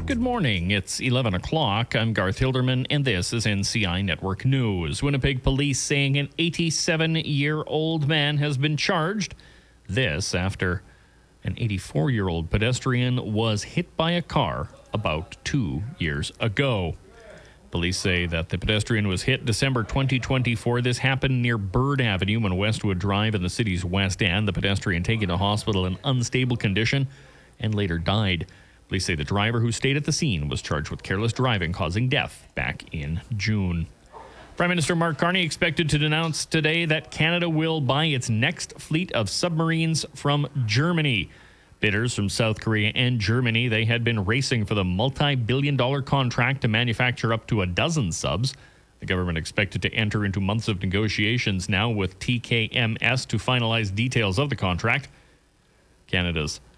Good morning. It's 11 o'clock. I'm Garth Hilderman, and this is NCI Network News. Winnipeg police saying an 87-year-old man has been charged. This after an 84-year-old pedestrian was hit by a car about 2 years ago. Police say that the pedestrian was hit December 2024. This happened near Bird Avenue and Westwood Drive in the city's West End. The pedestrian taken to hospital in unstable condition and later died. Police say the driver who stayed at the scene was charged with careless driving causing death back in June. Prime Minister Mark Carney expected to announce today that Canada will buy its next fleet of submarines from Germany. Bidders from South Korea and Germany, they had been racing for the multi-billion-dollar contract to manufacture up to a dozen subs. The government expected to enter into months of negotiations now with TKMS to finalize details of the contract. Canada's